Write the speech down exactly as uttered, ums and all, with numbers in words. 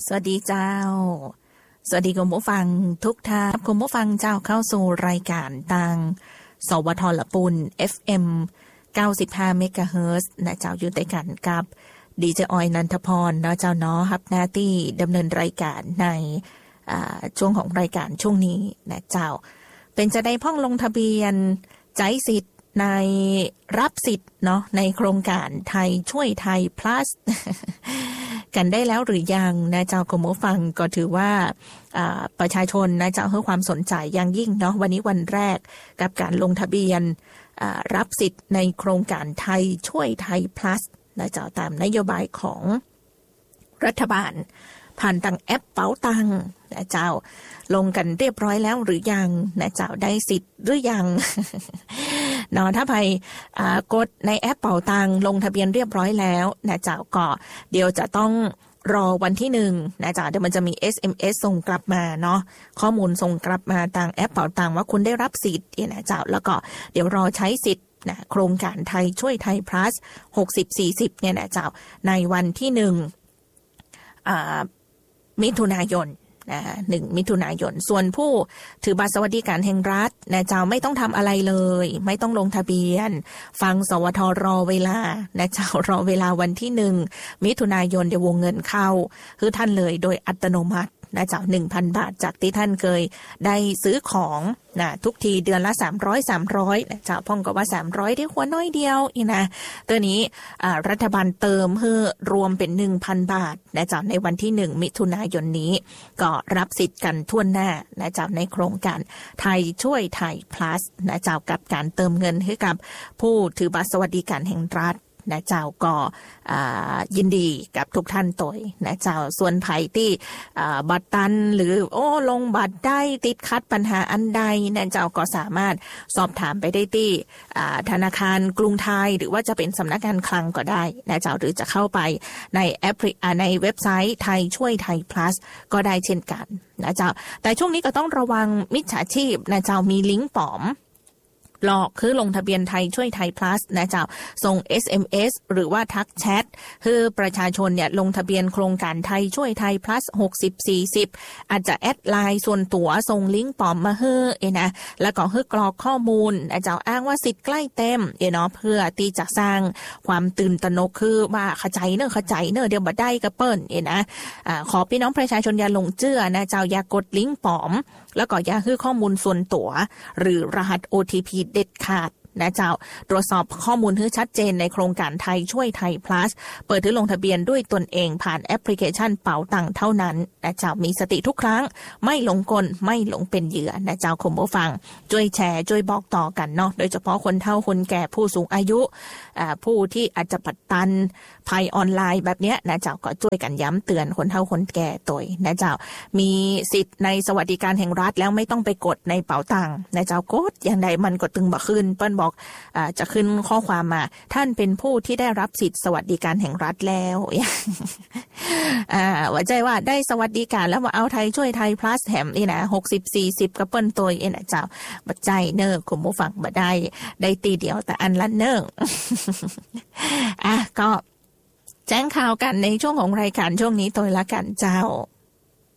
สวัสดีเจ้าสวัสดีคุณผู้ฟังทุกท่านคุณผู้ฟังเจ้าเข้าสู่รายการทางสวทละปุณ เอฟ เอ็ม เก้าสิบห้า เมกะเฮิรตซ์นะเจ้าอยู่ด้วยกันกับดีเจออยนันทพรเนาะเจ้าเนาะรับหน้าที่ดำเนินรายการในช่วงของรายการช่วงนี้นะเจ้าเป็นจะได้พ่องลงทะเบียนใจสิทธิ์ในรับสิทธิ์เนาะในโครงการไทยช่วยไทย plus กันได้แล้วหรือยังนะเจ้าคุณผู้ฟังก็ถือว่าประชาชนนะเจ้าให้ความสนใจอย่างยิ่งเนาะวันนี้วันแรกกับการลงทะเบียนรับสิทธิ์ในโครงการไทยช่วยไทย plus นะเจ้าตามนโยบายของรัฐบาลผ่านทางแอปเป๋าตังนะเจ้าลงกันเรียบร้อยแล้วหรือยังนะเจ้าได้สิทธิ์หรือยังเนาะถ้าไปกดในแอปเป๋าตังลงทะเบียนเรียบร้อยแล้วนะเจ้าก็เดี๋ยวจะต้องรอวันที่หนึ่งนะเจ้าเดี๋ยวมันจะมี เอส เอ็ม เอส ส่งกลับมาเนาะข้อมูลส่งกลับมาทางแอปเป๋าตังว่าคุณได้รับสิทธิ์นะเจ้าแล้วก็เดี๋ยวรอใช้สิทธิ์นะโครงการไทยช่วยไทย plus หกสิบ สี่สิบเนี่ยนะเจ้าในวันที่หนึ่งอ่ามิถุนายนนะหนึ่งมิถุนายนส่วนผู้ถือบัตรสวัสดิการแห่งรัฐนะเจ้าไม่ต้องทำอะไรเลยไม่ต้องลงทะเบียนฟังสวทรอเวลานะเจ้ารอเวลาวันที่หนึ่งมิถุนายนเดี๋ยววงเงินเข้าคือท่านเลยโดยอัตโนมัตินะเจ้า หนึ่งพัน บาทจากที่ท่านเคยได้ซื้อของนะทุกทีเดือนละสามร้อย สามร้อยนะเจ้าพ่องก็ว่าสามร้อยได้หัวน้อยเดียวอีนะตัวนี้รัฐบาลเติมเพื่อรวมเป็น หนึ่งพัน บาทนะเจ้าในวันที่หนึ่งมิถุนายนนี้ก็รับสิทธิ์กันทั่วหน้านะเจ้าในโครงการไทยช่วยไทย plus นะเจ้ากับการเติมเงินให้กับผู้ถือบัตรสวัสดิการแห่งรัฐนะเจ้าก็ยินดีกับทุกท่านตัวนะเจ้าส่วนไผ่ที่บัตรตันหรือโอ้ลงบัตรได้ติดขัดปัญหาอันใดนะเจ้าก็สามารถสอบถามไปได้ที่ธนาคารกรุงไทยหรือว่าจะเป็นสำนักงานคลังก็ได้นะเจ้าหรือจะเข้าไปในแอปในเว็บไซต์ไทยช่วยไทย plus ก็ได้เช่นกันนะเจ้าแต่ช่วงนี้ก็ต้องระวังมิจฉาชีพนะเจ้ามีลิงก์ปลอมหลอกคือลงทะเบียนไทยช่วยไทย plus นะเจ้าส่ง เอส เอ็ม เอส หรือว่าทักแชทคือประชาชนเนี่ยลงทะเบียนโครงการไทยช่วยไทย plus หกสิบ สี่สิบอาจจะแอดไลน์ส่วนตัวส่งลิงก์ปลอมมาเฮ้อเอนะแล้วก็เฮ้อกรอกข้อมูลนะเจ้าอ้างว่าสิทธิ์ใกล้เต็มเอเนาะเพื่อที่จะสร้างความตื่นตระหนกคือว่าเข้าใจเนอะเข้าใจเนอะเดี๋ยวบ่ได้ก็เปิ้นเอนะอ่าขอพี่น้องประชาชนอย่าหลงเชื่อนะเจ้าอย่ากดลิงก์ปลอมแล้วก็อย่าให้ข้อมูลส่วนตัวหรือรหัส โอ ที พี เด็ดขาดนะเจ้าตรวจสอบข้อมูลให้ชัดเจนในโครงการไทยช่วยไทย plus เปิดให้ลงทะเบียนด้วยตนเองผ่านแอปพลิเคชันเป๋าตังเท่านั้นนะเจ้ามีสติทุกครั้งไม่หลงกลไม่หลงเป็นเหยื่อนะเจ้าคุณผู้ฟังช่วยแชร์ช่วยบอกต่อกันเนาะโดยเฉพาะคนเฒ่าคนแก่ผู้สูงอายุอ่าผู้ที่อาจจะปัดตันภัยออนไลน์แบบเนี้ยนะเจ้าก็ช่วยกันย้ำเตือนคนเฒ่าคนแก่ตัวนะเจ้ามีสิทธิ์ในสวัสดิการแห่งรัฐแล้วไม่ต้องไปกดในเป๋าตังนะเจ้ากดอย่างใดมันก็ตึงบ่ขึ้นเปิ้นบอกอ่าจะขึ้นข้อความมาท่านเป็นผู้ที่ได้รับสิทธิ์สวัสดิการแห่งรัฐแล้วอ่าว่าใจว่าได้สวัสดิการแล้วมาเอาไทยช่วยไทย plus แถมนี่นะหกสิบ สี่สิบกับเปิ้นตัวเองนะเจ้าบ่ใจเนอคุณผู้ฟังบ่ได้ได้ตีเดียวแต่อันละเนออ่ะก็แจ้งข่าวกันในช่วงของรายการช่วงนี้ตัวละกันเจ้า